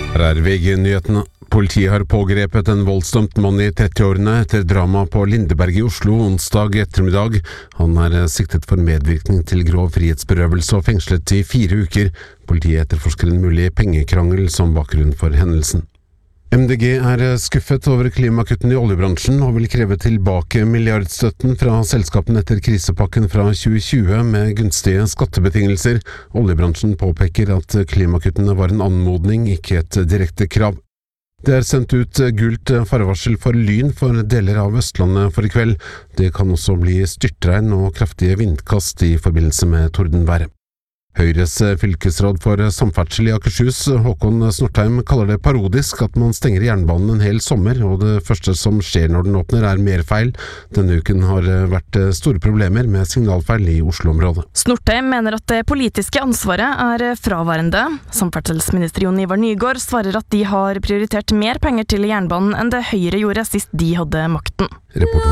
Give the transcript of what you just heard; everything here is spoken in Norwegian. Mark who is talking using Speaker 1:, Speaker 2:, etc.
Speaker 1: Her VG-nyhetene. Politiet har pågrepet en voldsdømt mann i 30-årene etter drama på Lindeberg i Oslo onsdag ettermiddag. Han er siktet for medvirkning til grov frihetsberøvelse og fengslet i 4 uker. Politiet etterforsker en mulig pengekrangel som bakgrunn for hendelsen. MDG er skuffet over klimakuttene i oljebransjen og vil kreve tilbake milliardstøtten fra selskapene etter krisepakken fra 2020 med gunstige skattebetingelser. Oljebransjen påpeker at klimakuttene var en anmodning, ikke et direkte krav. Det er sendt ut gult farevarsel for lyn for deler av Østlandet for i kveld. Det kan også bli styrtregn og kraftige vindkast i forbindelse med tordenvær. Høyres fylkesråd for samferdsel i Akershus, Håkon Snortheim, kaller det parodisk at man stenger jernbanen en hel sommer, og det første som skjer når den åpner er mer feil. Denne uken har vært store problemer med signalfeil i Oslo-området.
Speaker 2: Snortheim mener at det politiske ansvaret er fraværende. Samferdselsminister Jon Ivar Nygård svarer at de har prioritert mer penger til jernbanen enn det Høyre gjorde sist de hadde makten.